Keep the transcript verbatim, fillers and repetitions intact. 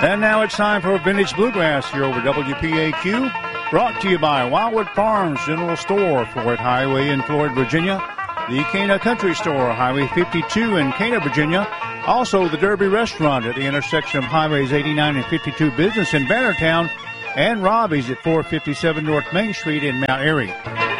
And now it's time for Vintage Bluegrass here over W P A Q. Brought to you by Wildwood Farms General Store, Floyd Highway in Floyd, Virginia. The Cana Country Store, Highway fifty-two in Cana, Virginia. Also, the Derby Restaurant at the intersection of Highways eighty-nine and fifty-two Business in Bannertown. And Robbie's at four fifty-seven North Main Street in Mount Airy.